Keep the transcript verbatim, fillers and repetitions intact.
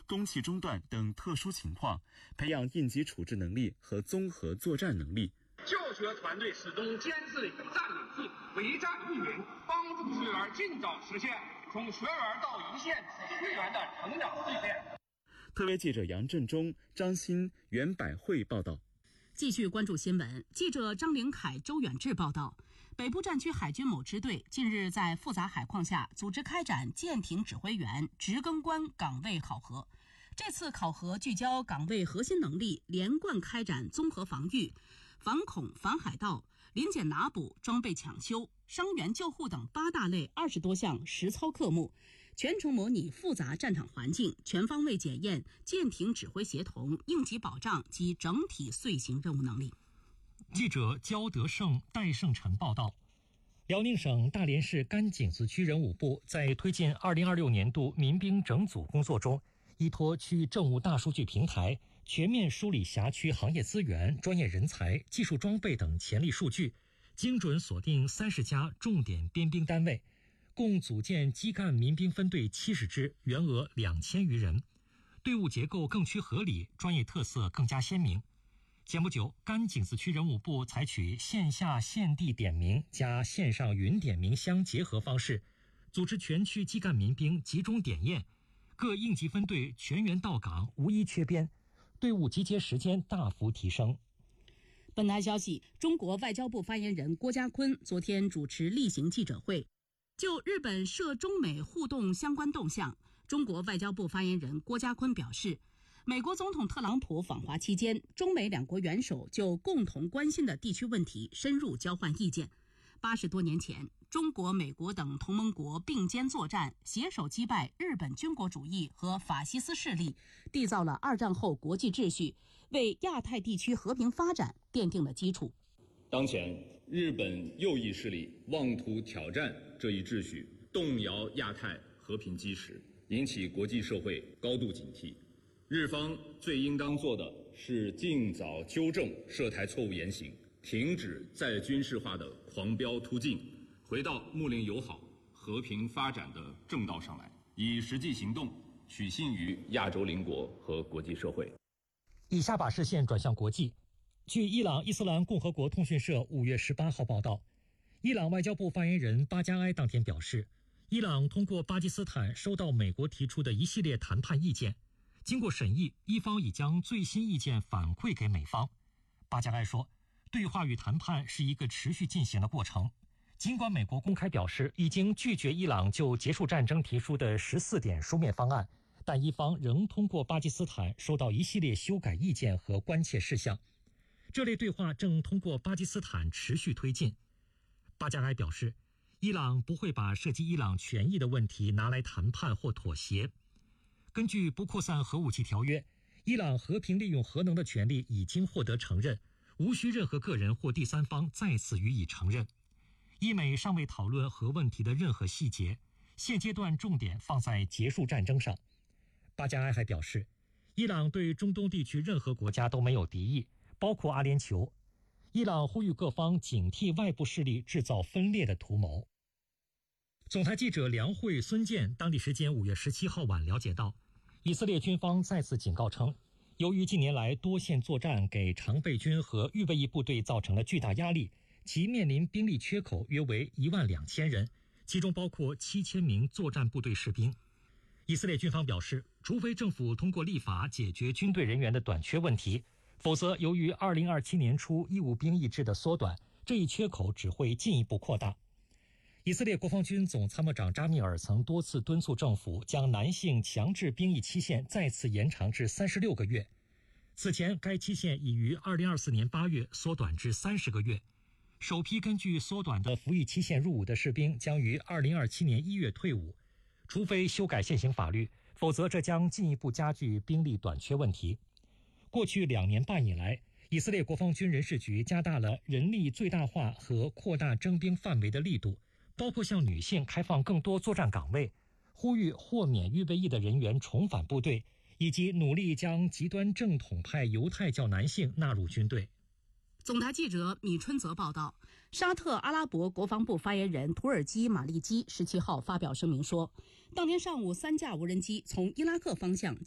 供气中断等特殊情况，培养应急处置能力和综合作战能力。 教学团队始终坚持占领性、围战育民，帮助学员尽早实现从学员到一线指挥员的成长蜕变。 特约记者杨振中、张鑫、袁百惠报道。 继续关注新闻，记者张凌凯、周远志报道，北部战区海军某支队近日在复杂海况下组织开展舰艇指挥员值更关岗位考核。这次考核聚焦岗位核心能力，连贯开展综合防御、反恐、反海盗、临检拿捕、装备抢修、伤员救护等八大类二十多项实操科目，全程模拟复杂战场环境，全方位检验舰艇指挥协同、应急保障及整体遂行任务能力。 记者焦德胜、戴胜臣报道。辽宁省大连市甘井子区人武部在推进二零二六年度民兵整组工作中，依托区域政务大数据平台，全面梳理辖区行业资源、专业人才、技术装备等潜力数据，精准锁定三十家重点编兵单位，共组建基干民兵分队七十支，员额两千余人，队伍结构更趋合理，专业特色更加鲜明。前不久，甘井子区人武部采取线下现地点名加线上云点名相结合方式，组织全区基干民兵集中点验，各应急分队全员到岗，无一缺编，队伍集结时间大幅提升。 本台消息，中国外交部发言人郭家坤昨天主持例行记者会，就日本涉中美互动相关动向，中国外交部发言人郭家坤表示，美国总统特朗普访华期间，中美两国元首就共同关心的地区问题深入交换意见。八十多年前，中国、美国等同盟国并肩作战，携手击败日本军国主义和法西斯势力，缔造了二战后国际秩序，为亚太地区和平发展奠定了基础。 当前，日本右翼势力妄图挑战这一秩序，动摇亚太和平基石，引起国际社会高度警惕。日方最应当做的是尽早纠正涉台错误言行，停止再军事化的狂飙突进，回到睦邻友好、和平发展的正道上来，以实际行动取信于亚洲邻国和国际社会。 以下把视线转向国际。据伊朗伊斯兰共和国通讯社五月十八号报道，伊朗外交部发言人巴加埃当天表示，伊朗通过巴基斯坦收到美国提出的一系列谈判意见，经过审议，伊方已将最新意见反馈给美方。巴加埃说，对话与谈判是一个持续进行的过程。尽管美国公开表示已经拒绝伊朗就结束战争提出的十四点书面方案，但伊方仍通过巴基斯坦收到一系列修改意见和关切事项。这类对话正通过巴基斯坦持续推进。巴加埃表示，伊朗不会把涉及伊朗权益的问题拿来谈判或妥协。根据不扩散核武器条约，伊朗和平利用核能的权利已经获得承认，无需任何个人或第三方再次予以承认。伊美尚未讨论核问题的任何细节，现阶段重点放在结束战争上。巴加埃还表示，伊朗对中东地区任何国家都没有敌意，包括阿联酋。伊朗呼吁各方警惕外部势力制造分裂的图谋。总台记者梁慧、孙健当地时间五月十七号晚了解到，以色列军方再次警告称，由于近年来多线作战给常备军和预备役部队造成了巨大压力，其面临兵力缺口约为一万两千人，其中包括七千名作战部队士兵。以色列军方表示，除非政府通过立法解决军队人员的短缺问题，否则由于二零二七年初义务兵役制的缩短，这一缺口只会进一步扩大。以色列国防军总参谋长扎米尔曾多次敦促政府将男性强制兵役期限再次延长至三十六个月。此前，该期限已于二零二四年八月缩短至三十个月。首批根据缩短的服役期限入伍的士兵将于二零二七年一月退伍。除非修改现行法律，否则这将进一步加剧兵力短缺问题。过去两年半以来，以色列国防军人事局加大了人力最大化和扩大征兵范围的力度，包括向女性开放更多作战岗位，呼吁豁免预备役的人员重返部队，以及努力将极端正统派犹太教男性纳入军队。 总台记者米春泽报道，沙特阿拉伯国防部发言人土耳其马利基十七号发表声明说，当天上午三架无人机从伊拉克方向